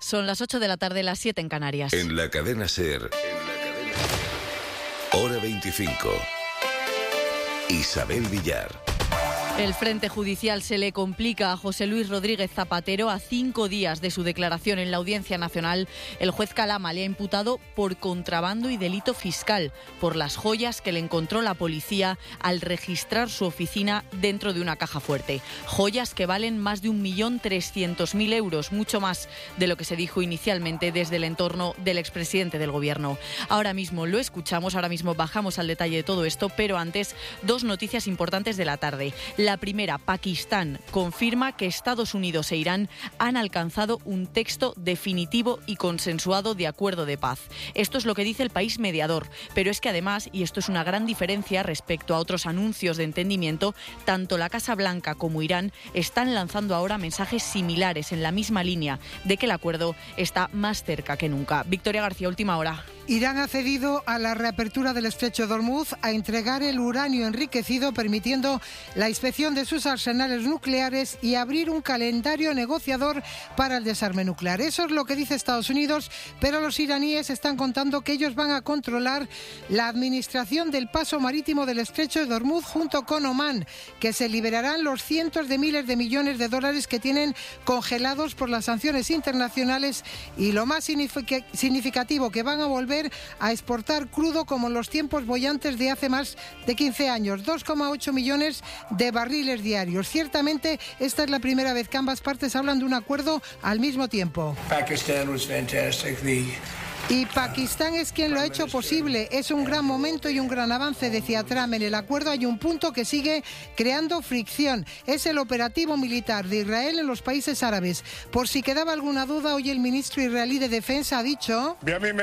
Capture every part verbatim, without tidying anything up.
Son las ocho de la tarde, las siete en Canarias. En la cadena SER, en la cadena SER, hora veinticinco. Isabel Villar. El frente judicial se le complica a José Luis Rodríguez Zapatero. A cinco días de su declaración en la Audiencia Nacional, el juez Calama le ha imputado por contrabando y delito fiscal por las joyas que le encontró la policía al registrar su oficina dentro de una caja fuerte. Joyas que valen más de un millón trescientos mil euros, mucho más de lo que se dijo inicialmente desde el entorno del expresidente del Gobierno. Ahora mismo lo escuchamos, ahora mismo bajamos al detalle de todo esto, pero antes, dos noticias importantes de la tarde. La primera, Pakistán confirma que Estados Unidos e Irán han alcanzado un texto definitivo y consensuado de acuerdo de paz. Esto es lo que dice el país mediador, pero es que además, y esto es una gran diferencia respecto a otros anuncios de entendimiento, tanto la Casa Blanca como Irán están lanzando ahora mensajes similares en la misma línea de que el acuerdo está más cerca que nunca. Victoria García, última hora. Irán ha cedido a la reapertura del estrecho de Hormuz a entregar el uranio enriquecido, permitiendo la inspección de sus arsenales nucleares y abrir un calendario negociador para el desarme nuclear. Eso es lo que dice Estados Unidos, pero los iraníes están contando que ellos van a controlar la administración del paso marítimo del estrecho de Hormuz junto con Omán, que se liberarán los cientos de miles de millones de dólares que tienen congelados por las sanciones internacionales y lo más significativo, que van a volver a exportar crudo como en los tiempos bollantes de hace más de quince años, dos coma ocho millones de barriles diarios. Ciertamente, esta es la primera vez que ambas partes hablan de un acuerdo al mismo tiempo. Pakistan was fantastic. The Y Pakistán es quien lo ha hecho posible. Es un gran momento y un gran avance, decía Trump. En el acuerdo hay un punto que sigue creando fricción. Es el operativo militar de Israel en los países árabes. Por si quedaba alguna duda, hoy el ministro israelí de Defensa ha dicho...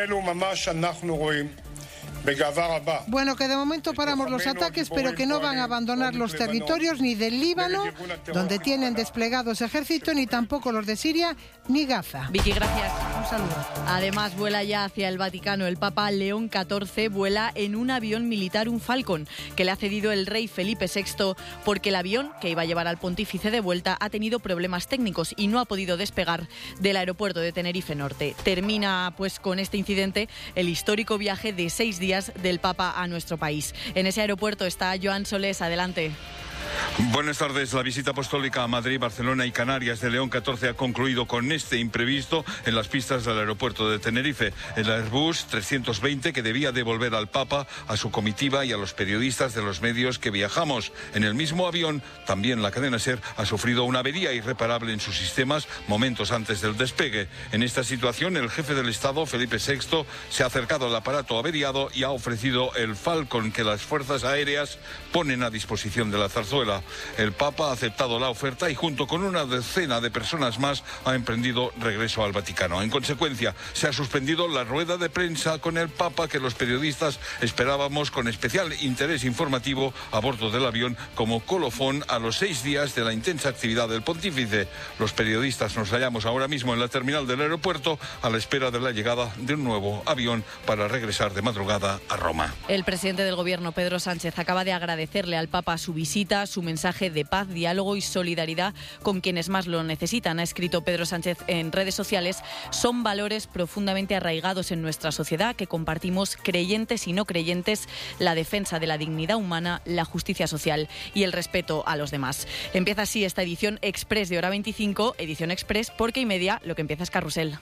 Bueno, que de momento paramos los ataques, pero que no van a abandonar los territorios ni del Líbano, donde tienen desplegados ejércitos, ni tampoco los de Siria, ni Gaza. Vicky, gracias. Un saludo. Además, vuela ya hacia el Vaticano. El Papa León catorce vuela en un avión militar, un Falcon, que le ha cedido el rey Felipe sexto, porque el avión que iba a llevar al pontífice de vuelta ha tenido problemas técnicos y no ha podido despegar del aeropuerto de Tenerife Norte. Termina, pues, con este incidente el histórico viaje de seis días del Papa a nuestro país. En ese aeropuerto está Joan Solés. Adelante. Buenas tardes. La visita apostólica a Madrid, Barcelona y Canarias de León catorce ha concluido con este imprevisto en las pistas del aeropuerto de Tenerife. El Airbus trescientos veinte, que debía devolver al Papa, a su comitiva y a los periodistas de los medios que viajamos en el mismo avión, también la cadena SER ha sufrido una avería irreparable en sus sistemas momentos antes del despegue. En esta situación, el jefe del Estado, Felipe sexto, se ha acercado al aparato averiado y ha ofrecido el Falcon que las fuerzas aéreas ponen a disposición de la zarzuela. El Papa ha aceptado la oferta y junto con una decena de personas más ha emprendido regreso al Vaticano. En consecuencia, se ha suspendido la rueda de prensa con el Papa que los periodistas esperábamos con especial interés informativo a bordo del avión como colofón a los seis días de la intensa actividad del pontífice. Los periodistas nos hallamos ahora mismo en la terminal del aeropuerto a la espera de la llegada de un nuevo avión para regresar de madrugada a Roma. El presidente del Gobierno, Pedro Sánchez, acaba de agradecerle al Papa su visita, su mensaje de paz, diálogo y solidaridad con quienes más lo necesitan. Ha escrito Pedro Sánchez en redes sociales: son valores profundamente arraigados en nuestra sociedad que compartimos creyentes y no creyentes, la defensa de la dignidad humana, la justicia social y el respeto a los demás. Empieza así esta edición express de Hora veinticinco, edición express porque y media lo que empieza es Carrusel.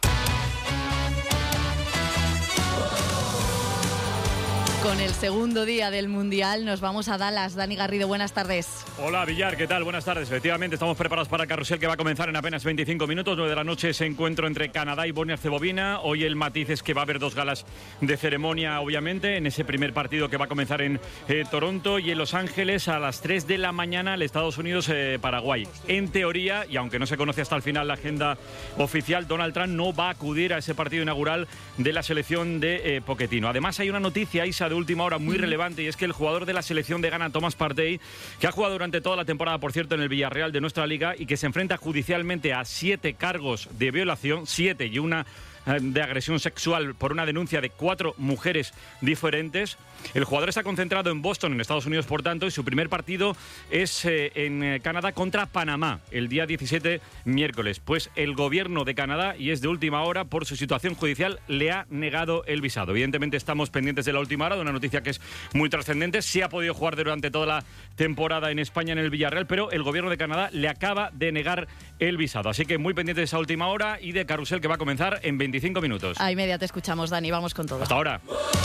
Con el segundo día del Mundial nos vamos a Dallas. Dani Garrido, buenas tardes. Hola Villar, ¿qué tal? Buenas tardes. Efectivamente, estamos preparados para el Carrusel que va a comenzar en apenas veinticinco minutos. nueve de la noche ese encuentro entre Canadá y Bosnia-Herzegovina. Hoy el matiz es que va a haber dos galas de ceremonia, obviamente, en ese primer partido que va a comenzar en eh, Toronto y en Los Ángeles a las tres de la mañana el Estados Unidos-Paraguay. Eh, en teoría, y aunque no se conoce hasta el final la agenda oficial, Donald Trump no va a acudir a ese partido inaugural de la selección de eh, Pochettino. Además, hay una noticia, Isa, de última hora muy relevante, y es que el jugador de la selección de Ghana, Thomas Partey, que ha jugado durante toda la temporada, por cierto, en el Villarreal de nuestra liga y que se enfrenta judicialmente a siete cargos de violación, siete y una de agresión sexual por una denuncia de cuatro mujeres diferentes. El jugador está concentrado en Boston, en Estados Unidos, por tanto, y su primer partido es eh, en Canadá contra Panamá, el día diecisiete, miércoles. Pues el gobierno de Canadá, y es de última hora, por su situación judicial, le ha negado el visado. Evidentemente estamos pendientes de la última hora, de una noticia que es muy trascendente. Sí ha podido jugar durante toda la temporada en España en el Villarreal, pero el gobierno de Canadá le acaba de negar el visado. Así que muy pendientes de esa última hora y de Carrusel, que va a comenzar en veinticinco minutos. A y media te escuchamos, Dani. Vamos con todo. Hasta ahora.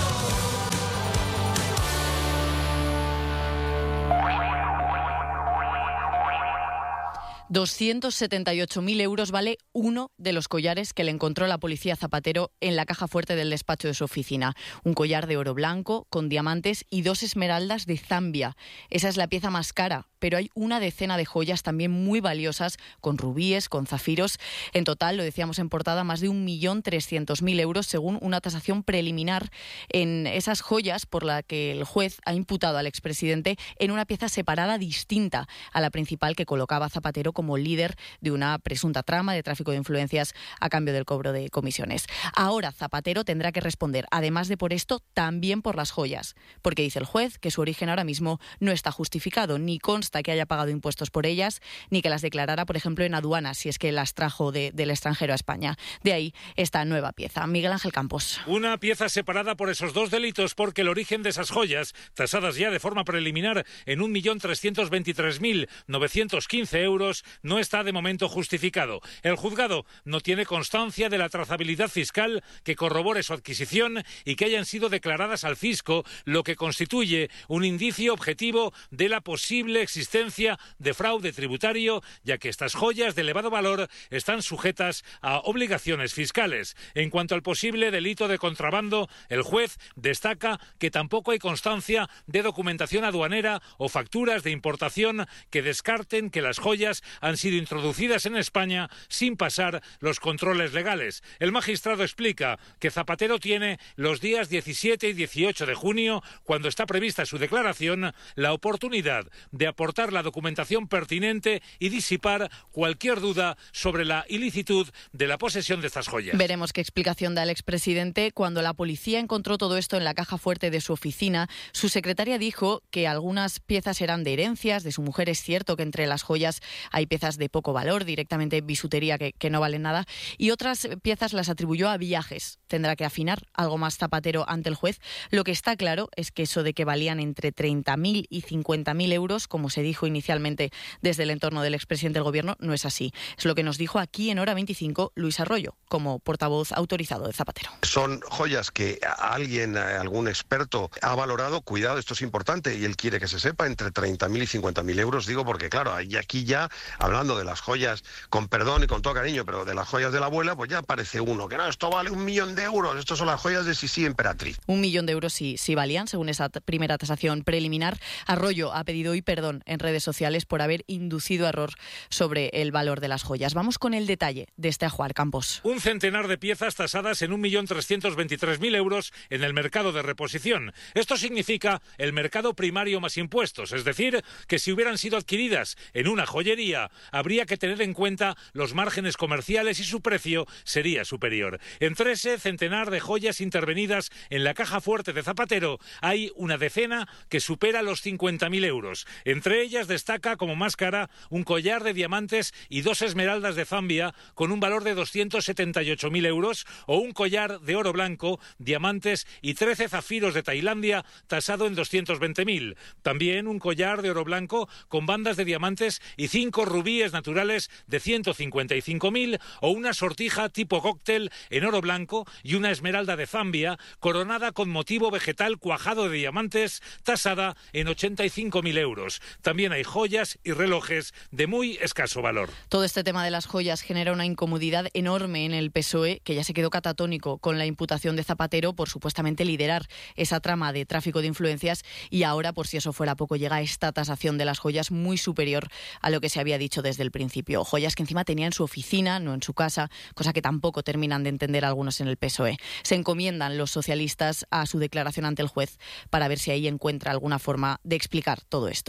doscientos setenta y ocho mil euros vale uno de los collares que le encontró la policía Zapatero en la caja fuerte del despacho de su oficina. Un collar de oro blanco con diamantes y dos esmeraldas de Zambia. Esa es la pieza más cara, pero hay una decena de joyas también muy valiosas, con rubíes, con zafiros. En total, lo decíamos en portada, más de un millón trescientos mil euros, según una tasación preliminar en esas joyas por la que el juez ha imputado al expresidente en una pieza separada distinta a la principal que colocaba Zapatero como líder de una presunta trama de tráfico de influencias a cambio del cobro de comisiones. Ahora Zapatero tendrá que responder, además de por esto, también por las joyas, porque dice el juez que su origen ahora mismo no está justificado, ni consta que haya pagado impuestos por ellas, ni que las declarara, por ejemplo, en aduanas, si es que las trajo de, del extranjero a España. De ahí esta nueva pieza. Miguel Ángel Campos. Una pieza separada por esos dos delitos, porque el origen de esas joyas, tasadas ya de forma preliminar en un millón trescientos veintitrés mil novecientos quince euros, no está de momento justificado. El juzgado no tiene constancia de la trazabilidad fiscal que corrobore su adquisición y que hayan sido declaradas al fisco, lo que constituye un indicio objetivo de la posible existencia de fraude tributario, ya que estas joyas de elevado valor están sujetas a obligaciones fiscales. En cuanto al posible delito de contrabando, el juez destaca que tampoco hay constancia de documentación aduanera o facturas de importación que descarten que las joyas han sido introducidas en España sin pasar los controles legales. El magistrado explica que Zapatero tiene los días diecisiete y dieciocho de junio, cuando está prevista su declaración, la oportunidad de aportar la documentación pertinente y disipar cualquier duda sobre la ilicitud de la posesión de estas joyas. Veremos qué explicación da el expresidente. Cuando la policía encontró todo esto en la caja fuerte de su oficina, su secretaria dijo que algunas piezas eran de herencias de su mujer. Es cierto que entre las joyas hay piezas de poco valor, directamente bisutería que, que no valen nada, y otras piezas las atribuyó a viajes. Tendrá que afinar algo más Zapatero ante el juez. Lo que está claro es que eso de que valían entre treinta mil y cincuenta mil euros, como se dijo inicialmente desde el entorno del expresidente del Gobierno, no es así. Es lo que nos dijo aquí en Hora veinticinco Luis Arroyo, como portavoz autorizado de Zapatero. Son joyas que alguien, algún experto, ha valorado. Cuidado, esto es importante y él quiere que se sepa, entre treinta mil y cincuenta mil euros. Digo porque, claro, y aquí ya, hablando de las joyas, con perdón y con todo cariño, pero de las joyas de la abuela, pues ya aparece uno, que no, esto vale un millón de euros, estos son las joyas de Sisi Emperatriz. Un millón de euros sí, sí valían, según esa primera tasación preliminar. Arroyo ha pedido hoy perdón en redes sociales por haber inducido error sobre el valor de las joyas. Vamos con el detalle de este ajuar, Campos. Un centenar de piezas tasadas en un millón trescientos veintitrés mil euros en el mercado de reposición. Esto significa el mercado primario más impuestos, es decir, que si hubieran sido adquiridas en una joyería, habría que tener en cuenta los márgenes comerciales y su precio sería superior. Entre ese centenar de joyas intervenidas en la caja fuerte de Zapatero hay una decena que supera los cincuenta mil euros. Entre ellas destaca como más cara un collar de diamantes y dos esmeraldas de Zambia con un valor de doscientos setenta y ocho mil euros, o un collar de oro blanco, diamantes y trece zafiros de Tailandia tasado en doscientos veinte mil. También un collar de oro blanco con bandas de diamantes y cinco rubíes naturales de ciento cincuenta y cinco mil, o una sortija tipo cóctel en oro blanco y una esmeralda de Zambia coronada con motivo vegetal cuajado de diamantes tasada en ochenta y cinco mil euros. También hay joyas y relojes de muy escaso valor. Todo este tema de las joyas genera una incomodidad enorme en el P S O E, que ya se quedó catatónico con la imputación de Zapatero por supuestamente liderar esa trama de tráfico de influencias, y ahora, por si eso fuera poco, llega esta tasación de las joyas muy superior a lo que se había dicho desde el principio. Joyas que encima tenía en su oficina, no en su casa, cosa que tampoco terminan de entender algunos en el P S O E. Se encomiendan los socialistas a su declaración ante el juez para ver si ahí encuentra alguna forma de explicar todo esto. Ana Fernández.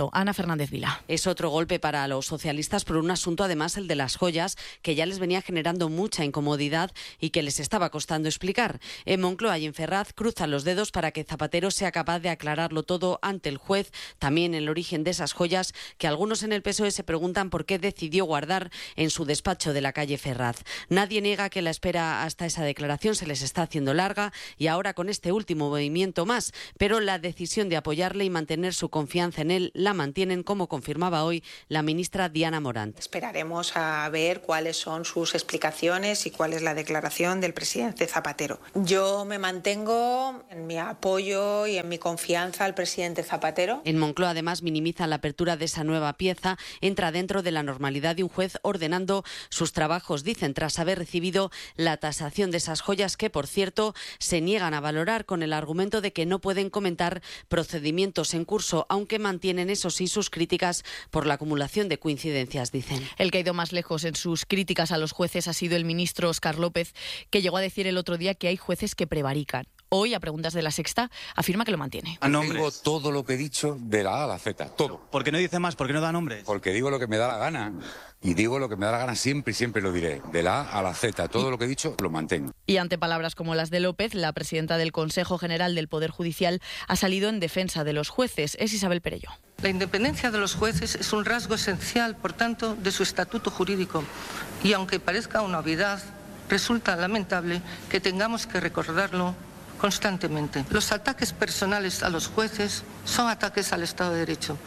Fernández Vila. Es otro golpe para los socialistas por un asunto, además el de las joyas, que ya les venía generando mucha incomodidad y que les estaba costando explicar. En Moncloa y en Ferraz cruzan los dedos para que Zapatero sea capaz de aclararlo todo ante el juez, también el origen de esas joyas que algunos en el P S O E se preguntan por qué decidió guardar en su despacho de la calle Ferraz. Nadie niega que la espera hasta esa declaración se les está haciendo larga y ahora con este último movimiento más, pero la decisión de apoyarle y mantener su confianza en él la mantienen, como confirmaba hoy la ministra Diana Morant. Esperaremos a ver cuáles son sus explicaciones y cuál es la declaración del presidente Zapatero. Yo me mantengo en mi apoyo y en mi confianza al presidente Zapatero. En Moncloa, además, minimiza la apertura de esa nueva pieza, entra dentro de la normalidad de un juez ordenando sus trabajos, dicen, tras haber recibido la tasación de esas joyas que, por cierto, se niegan a valorar con el argumento de que no pueden comentar procedimientos en curso, aunque mantienen, eso sí, sus críticas por la acumulación de coincidencias, dicen. El que ha ido más lejos en sus críticas a los jueces ha sido el ministro Óscar López, que llegó a decir el otro día que hay jueces que prevarican. Hoy, a preguntas de La Sexta, afirma que lo mantiene. A nombre. Tengo todo lo que he dicho de la A a la Z, todo. ¿Por qué no dice más? ¿Por qué no da nombres? Porque digo lo que me da la gana. Y digo lo que me da la gana siempre y siempre lo diré. De la A a la Z, todo lo que he dicho lo mantengo. Y ante palabras como las de López, la presidenta del Consejo General del Poder Judicial ha salido en defensa de los jueces. Es Isabel Perello. La independencia de los jueces es un rasgo esencial, por tanto, de su estatuto jurídico. Y aunque parezca una obviedad, resulta lamentable que tengamos que recordarlo constantemente. Los ataques personales a los jueces son ataques al Estado de Derecho.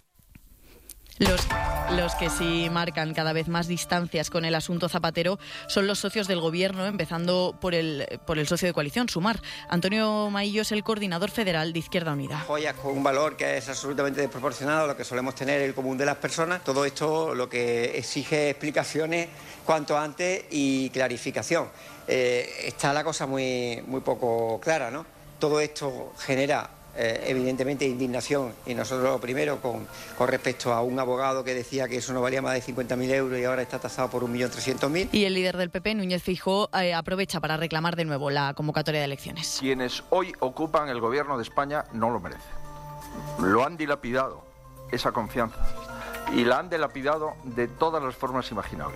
Los, los que sí marcan cada vez más distancias con el asunto Zapatero son los socios del Gobierno, empezando por el, por el socio de coalición, Sumar. Antonio Maillo es el coordinador federal de Izquierda Unida. Joyas con un valor que es absolutamente desproporcionado a lo que solemos tener el común de las personas. Todo esto lo que exige explicaciones cuanto antes y clarificación. Eh, está la cosa muy, muy poco clara, ¿no? Todo esto genera Eh, evidentemente indignación, y nosotros primero con, con respecto a un abogado que decía que eso no valía más de cincuenta mil euros y ahora está tasado por un millón trescientos mil. Y el líder del P P, Núñez Feijóo, eh, aprovecha para reclamar de nuevo la convocatoria de elecciones. Quienes hoy ocupan el gobierno de España no lo merecen. Lo han dilapidado, esa confianza, y la han dilapidado de todas las formas imaginables.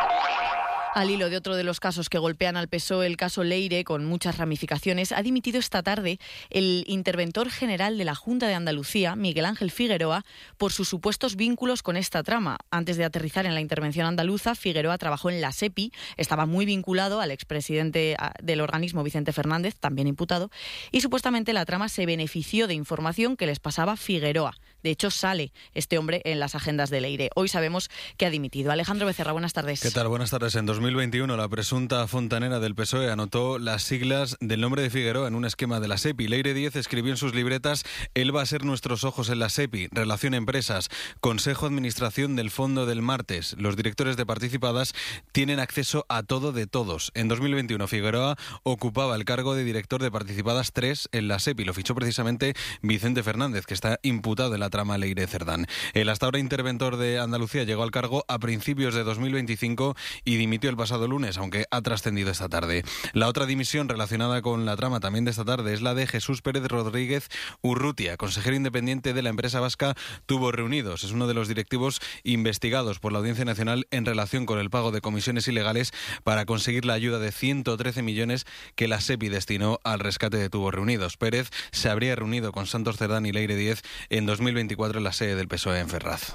Al hilo de otro de los casos que golpean al P S O E, el caso Leire, con muchas ramificaciones, ha dimitido esta tarde el interventor general de la Junta de Andalucía, Miguel Ángel Figueroa, por sus supuestos vínculos con esta trama. Antes de aterrizar en la intervención andaluza, Figueroa trabajó en la SEPI, estaba muy vinculado al expresidente del organismo, Vicente Fernández, también imputado, y supuestamente la trama se benefició de información que les pasaba Figueroa. De hecho, sale este hombre en las agendas de Leire. Hoy sabemos que ha dimitido. Alejandro Becerra, buenas tardes. ¿Qué tal? Buenas tardes. En dos mil veintiuno, la presunta fontanera del P S O E anotó las siglas del nombre de Figueroa en un esquema de la SEPI. Leire Díez escribió en sus libretas: él va a ser nuestros ojos en la SEPI, Relación Empresas, Consejo de Administración del Fondo del Martes. Los directores de participadas tienen acceso a todo de todos. En dos mil veintiuno, Figueroa ocupaba el cargo de director de participadas tres en la SEPI. Lo fichó precisamente Vicente Fernández, que está imputado en la trama Leire Cerdán. El hasta ahora interventor de Andalucía llegó al cargo a principios de dos mil veinticinco y dimitió el pasado lunes, aunque ha trascendido esta tarde. La otra dimisión relacionada con la trama también de esta tarde es la de Jesús Pérez Rodríguez Urrutia, consejero independiente de la empresa vasca Tubos Reunidos. Es uno de los directivos investigados por la Audiencia Nacional en relación con el pago de comisiones ilegales para conseguir la ayuda de ciento trece millones que la SEPI destinó al rescate de Tubos Reunidos. Pérez se habría reunido con Santos Cerdán y Leire Díez en dos mil veinticuatro en la sede del P S O E en Ferraz.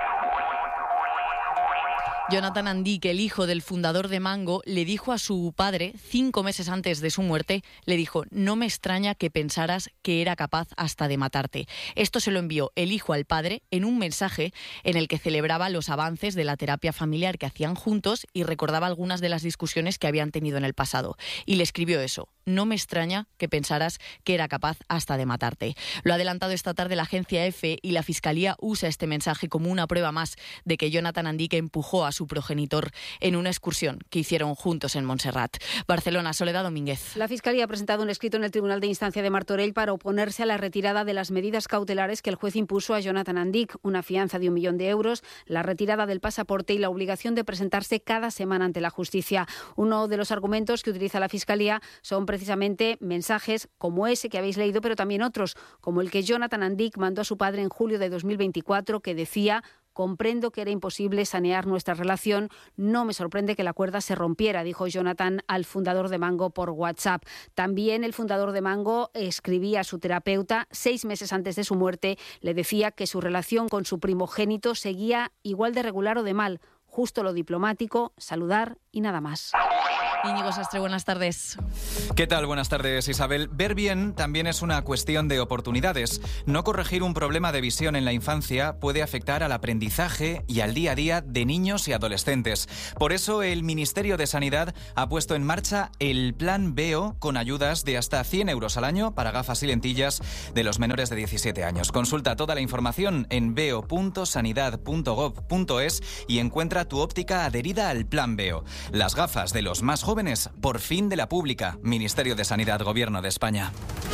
Jonathan Andique, el hijo del fundador de Mango, le dijo a su padre, cinco meses antes de su muerte, le dijo: no me extraña que pensaras que era capaz hasta de matarte. Esto se lo envió el hijo al padre en un mensaje en el que celebraba los avances de la terapia familiar que hacían juntos y recordaba algunas de las discusiones que habían tenido en el pasado. Y le escribió eso: no me extraña que pensaras que era capaz hasta de matarte. Lo ha adelantado esta tarde la agencia EFE y la Fiscalía usa este mensaje como una prueba más de que Jonathan Andique empujó a su su progenitor en una excursión que hicieron juntos en Montserrat. Barcelona, Soledad Domínguez. La Fiscalía ha presentado un escrito en el Tribunal de Instancia de Martorell para oponerse a la retirada de las medidas cautelares que el juez impuso a Jonathan Andic, una fianza de un millón de euros, la retirada del pasaporte y la obligación de presentarse cada semana ante la justicia. Uno de los argumentos que utiliza la Fiscalía son precisamente mensajes como ese que habéis leído, pero también otros, como el que Jonathan Andic mandó a su padre en julio de dos mil veinticuatro, que decía: comprendo que era imposible sanear nuestra relación, no me sorprende que la cuerda se rompiera, dijo Jonathan al fundador de Mango por WhatsApp. También el fundador de Mango escribía a su terapeuta, seis meses antes de su muerte, le decía que su relación con su primogénito seguía igual de regular o de mal, justo lo diplomático, saludar y nada más. Íñigo Sastre, buenas tardes. ¿Qué tal? Buenas tardes, Isabel. Ver bien también es una cuestión de oportunidades. No corregir un problema de visión en la infancia puede afectar al aprendizaje y al día a día de niños y adolescentes. Por eso el Ministerio de Sanidad ha puesto en marcha el Plan Veo con ayudas de hasta cien euros al año para gafas y lentillas de los menores de diecisiete años. Consulta toda la información en veo punto sanidad punto gob punto es y encuentra tu óptica adherida al Plan Veo. Las gafas de los más jóvenes, por fin de la pública. Ministerio de Sanidad, Gobierno de España.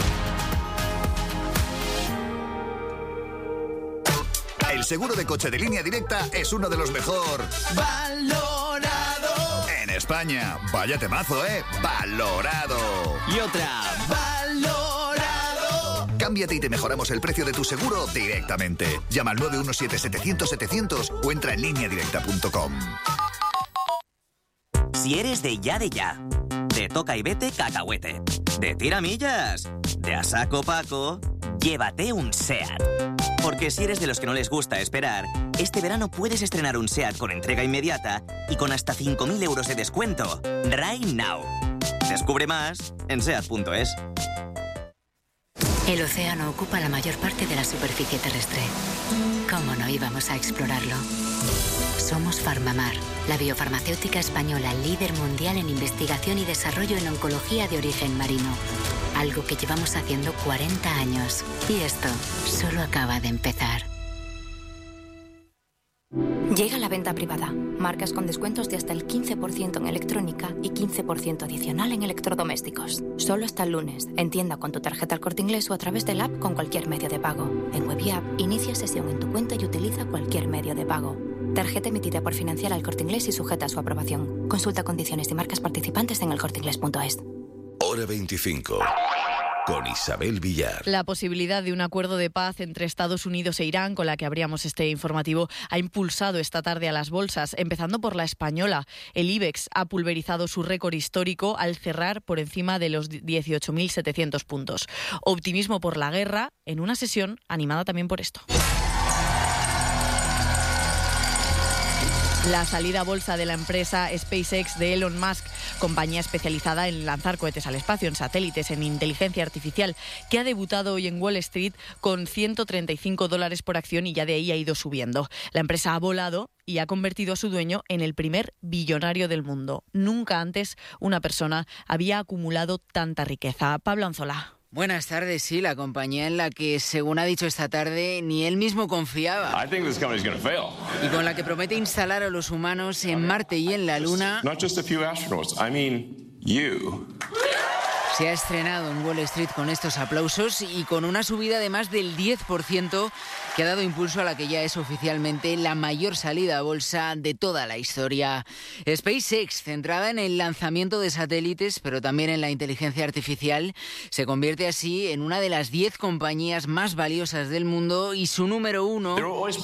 El seguro de coche de Línea Directa es uno de los mejor valorado en España. Vaya temazo, ¿eh? Valorado. Y otra, valorado. Cámbiate y te mejoramos el precio de tu seguro directamente. Llama al nueve uno siete, setecientos, setecientos o entra en línea directa punto com. Si eres de ya de ya, de toca y vete cacahuete, de tiramillas, de a saco Paco, llévate un SEAT. Porque si eres de los que no les gusta esperar, este verano puedes estrenar un SEAT con entrega inmediata y con hasta cinco mil euros de descuento. Right now. Descubre más en seat punto es. El océano ocupa la mayor parte de la superficie terrestre. ¿Cómo no íbamos a explorarlo? Somos Farmamar, la biofarmacéutica española líder mundial en investigación y desarrollo en oncología de origen marino. Algo que llevamos haciendo cuarenta años. Y esto solo acaba de empezar. Llega la venta privada. Marcas con descuentos de hasta el quince por ciento en electrónica y quince por ciento adicional en electrodomésticos. Solo hasta el lunes. En tienda con tu tarjeta El Corte Inglés o a través del app con cualquier medio de pago. En web y app, inicia sesión en tu cuenta y utiliza cualquier medio de pago. Tarjeta emitida por Financiera El Corte Inglés y sujeta a su aprobación. Consulta condiciones y marcas participantes en el corte inglés punto es. Hora veinticinco. Con Isabel Villar. La posibilidad de un acuerdo de paz entre Estados Unidos e Irán, con la que abríamos este informativo, ha impulsado esta tarde a las bolsas, empezando por la española. El IBEX ha pulverizado su récord histórico al cerrar por encima de los dieciocho mil setecientos puntos. Optimismo por la guerra en una sesión animada también por esto. La salida a bolsa de la empresa SpaceX de Elon Musk, compañía especializada en lanzar cohetes al espacio, en satélites, en inteligencia artificial, que ha debutado hoy en Wall Street con ciento treinta y cinco dólares por acción y ya de ahí ha ido subiendo. La empresa ha volado y ha convertido a su dueño en el primer billonario del mundo. Nunca antes una persona había acumulado tanta riqueza. Pablo Anzola. Buenas tardes, sí, la compañía en la que, según ha dicho esta tarde, ni él mismo confiaba. I think this company's gonna fail. Y con la que promete instalar a los humanos en Marte y en la Luna. Not just a few astronauts, I mean you. Se ha estrenado en Wall Street con estos aplausos y con una subida de más del diez por ciento que ha dado impulso a la que ya es oficialmente la mayor salida a bolsa de toda la historia. SpaceX, centrada en el lanzamiento de satélites, pero también en la inteligencia artificial, se convierte así en una de las diez compañías más valiosas del mundo y su número uno,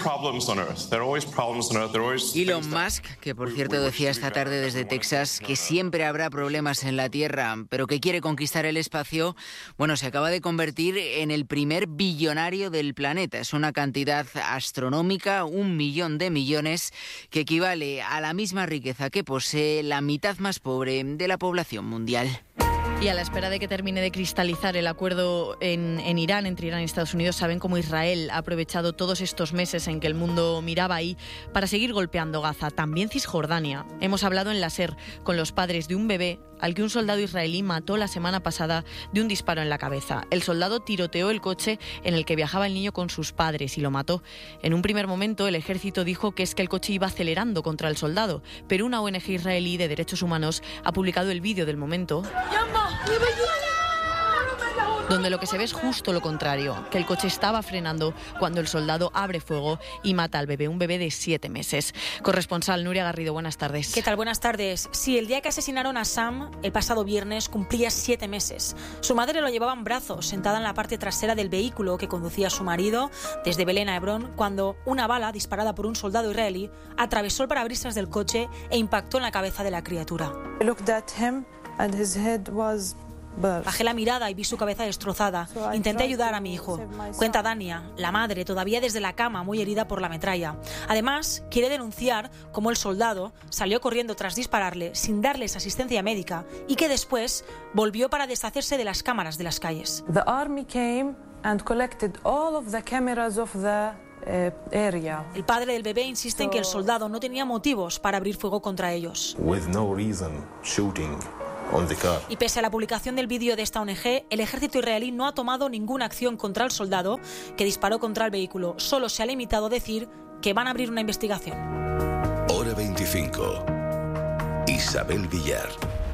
Elon Musk, que por cierto decía esta tarde desde Texas que siempre habrá problemas en la Tierra, pero que quiere conquistar el espacio, bueno, se acaba de convertir en el primer billonario del planeta. Es una cantidad astronómica, un millón de millones, que equivale a la misma riqueza que posee la mitad más pobre de la población mundial. Y a la espera de que termine de cristalizar el acuerdo en, en Irán, entre Irán y Estados Unidos, saben cómo Israel ha aprovechado todos estos meses en que el mundo miraba ahí para seguir golpeando Gaza, también Cisjordania. Hemos hablado en la SER con los padres de un bebé al que un soldado israelí mató la semana pasada de un disparo en la cabeza. El soldado tiroteó el coche en el que viajaba el niño con sus padres y lo mató. En un primer momento, el ejército dijo que es que el coche iba acelerando contra el soldado, pero una O N G israelí de derechos humanos ha publicado el vídeo del momento, donde lo que se ve es justo lo contrario, que el coche estaba frenando cuando el soldado abre fuego y mata al bebé, un bebé de siete meses. Corresponsal Nuria Garrido, buenas tardes. ¿Qué tal? Buenas tardes. Sí, el día que asesinaron a Sam, el pasado viernes, cumplía siete meses. Su madre lo llevaba en brazos, sentada en la parte trasera del vehículo que conducía su marido desde Belén a Hebrón, cuando una bala disparada por un soldado israelí atravesó el parabrisas del coche e impactó en la cabeza de la criatura. I looked at him and his head was... Bajé la mirada y vi su cabeza destrozada. Intenté ayudar a mi hijo. Cuenta Dania, la madre, todavía desde la cama, muy herida por la metralla. Además, quiere denunciar cómo el soldado salió corriendo tras dispararle sin darles asistencia médica y que después volvió para deshacerse de las cámaras de las calles. The army came and collected all of the cameras of the uh, area. El padre del bebé insiste en que el soldado no tenía motivos para abrir fuego contra ellos. With no reason shooting. Y pese a la publicación del vídeo de esta O N G, el ejército israelí no ha tomado ninguna acción contra el soldado que disparó contra el vehículo. Solo se ha limitado a decir que van a abrir una investigación. Hora veinticinco. Isabel Villar.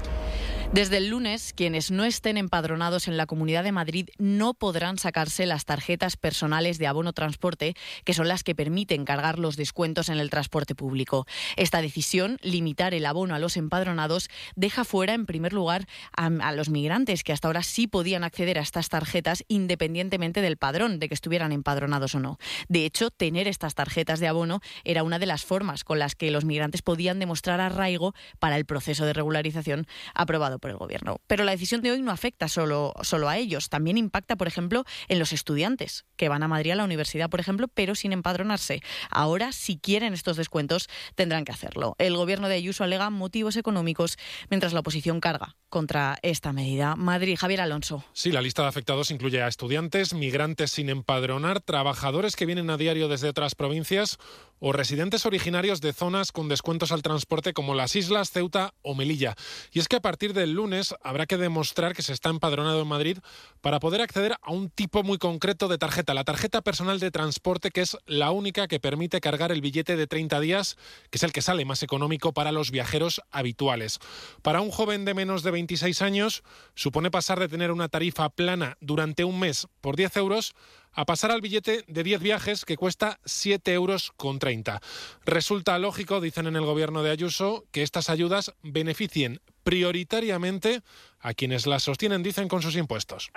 Desde el lunes, quienes no estén empadronados en la Comunidad de Madrid no podrán sacarse las tarjetas personales de abono transporte, que son las que permiten cargar los descuentos en el transporte público. Esta decisión, limitar el abono a los empadronados, deja fuera, en primer lugar, a, a los migrantes, que hasta ahora sí podían acceder a estas tarjetas independientemente del padrón, de que estuvieran empadronados o no. De hecho, tener estas tarjetas de abono era una de las formas con las que los migrantes podían demostrar arraigo para el proceso de regularización aprobado por el Gobierno. Pero la decisión de hoy no afecta solo, solo a ellos, también impacta, por ejemplo, en los estudiantes que van a Madrid a la universidad, por ejemplo, pero sin empadronarse. Ahora, si quieren estos descuentos, tendrán que hacerlo. El Gobierno de Ayuso alega motivos económicos, mientras la oposición carga contra esta medida. Madrid, Javier Alonso. Sí, la lista de afectados incluye a estudiantes, migrantes sin empadronar, trabajadores que vienen a diario desde otras provincias o residentes originarios de zonas con descuentos al transporte como las Islas, Ceuta o Melilla. Y es que a partir del lunes habrá que demostrar que se está empadronado en Madrid para poder acceder a un tipo muy concreto de tarjeta, la tarjeta personal de transporte, que es la única que permite cargar el billete de treinta días, que es el que sale más económico para los viajeros habituales. Para un joven de menos de veintiséis años, supone pasar de tener una tarifa plana durante un mes por diez euros a pasar al billete de diez viajes que cuesta siete euros con treinta. Resulta lógico, dicen en el Gobierno de Ayuso, que estas ayudas beneficien prioritariamente a quienes las sostienen, dicen, con sus impuestos.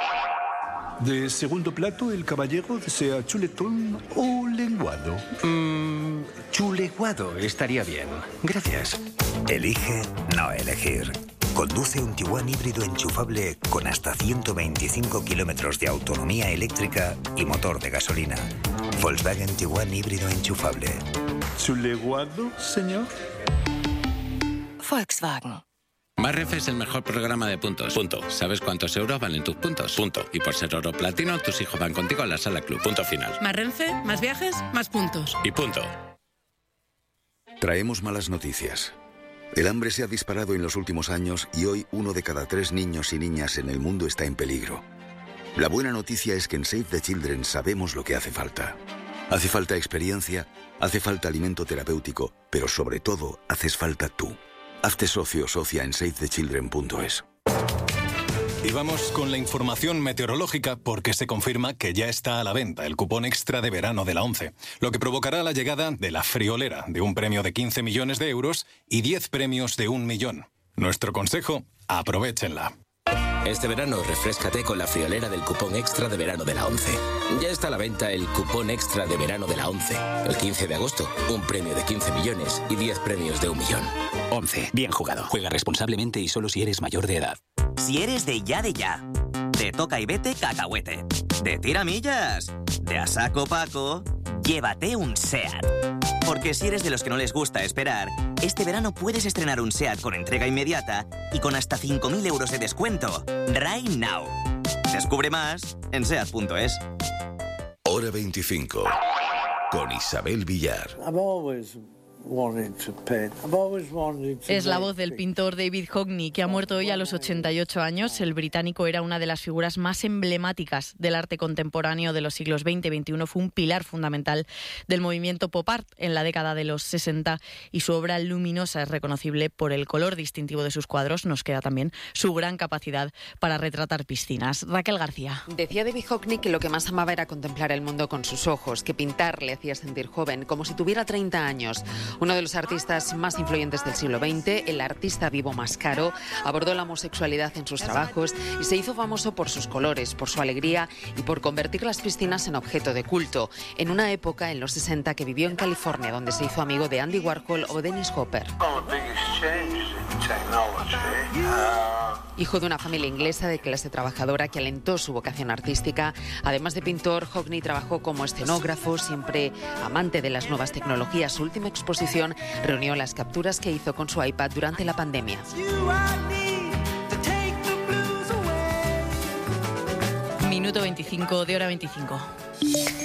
De segundo plato, el caballero desea chuletón o lenguado. Mm, chuleguado estaría bien. Gracias. Elige no elegir. Conduce un Tiguan híbrido enchufable con hasta ciento veinticinco kilómetros de autonomía eléctrica y motor de gasolina. Volkswagen Tiguan híbrido enchufable. ¿Chuleguado, señor? Volkswagen. Marrenfe es el mejor programa de puntos. Punto. ¿Sabes cuántos euros valen tus puntos? Punto. Y por ser oro platino, tus hijos van contigo a la sala club. Punto final. Marrenfe, más viajes, más puntos. Y punto. Traemos malas noticias. El hambre se ha disparado en los últimos años y hoy uno de cada tres niños y niñas en el mundo está en peligro. La buena noticia es que en Save the Children sabemos lo que hace falta. Hace falta experiencia, hace falta alimento terapéutico, pero sobre todo haces falta tú. Hazte socio o socia en save the children punto es. Y vamos con la información meteorológica porque se confirma que ya está a la venta el cupón extra de verano de la ONCE, lo que provocará la llegada de la friolera de un premio de quince millones de euros y diez premios de un millón. Nuestro consejo, aprovéchenla. Este verano refréscate con la friolera del cupón extra de verano de la ONCE. Ya está a la venta el cupón extra de verano de la ONCE. El quince de agosto, un premio de quince millones y diez premios de un millón. ONCE, bien jugado. Juega responsablemente y solo si eres mayor de edad. Si eres de ya de ya, de Toca y Vete Cacahuete, de Tiramillas, de A Saco Paco, llévate un SEAT. Porque si eres de los que no les gusta esperar, este verano puedes estrenar un SEAT con entrega inmediata y con hasta cinco mil euros de descuento. Right now. Descubre más en seat punto es. Hora veinticinco. Con Isabel Villar. Es la voz del pintor David Hockney, que ha muerto hoy a los ochenta y ocho años. El británico era una de las figuras más emblemáticas del arte contemporáneo de los siglos veinte y veintiuno. Fue un pilar fundamental del movimiento pop art en la década de los sesenta y su obra luminosa es reconocible por el color distintivo de sus cuadros. Nos queda también su gran capacidad para retratar piscinas. Raquel García. Decía David Hockney que lo que más amaba era contemplar el mundo con sus ojos, que pintar le hacía sentir joven, como si tuviera treinta años. Uno de los artistas más influyentes del siglo veinte, el artista vivo más caro, abordó la homosexualidad en sus trabajos y se hizo famoso por sus colores, por su alegría y por convertir las piscinas en objeto de culto, en una época, en los sesenta, que vivió en California, donde se hizo amigo de Andy Warhol o Dennis Hopper. Hijo de una familia inglesa de clase trabajadora que alentó su vocación artística, además de pintor, Hockney trabajó como escenógrafo, siempre amante de las nuevas tecnologías. Su última exposición reunió las capturas que hizo con su iPad durante la pandemia. Minuto veinticinco de Hora veinticinco.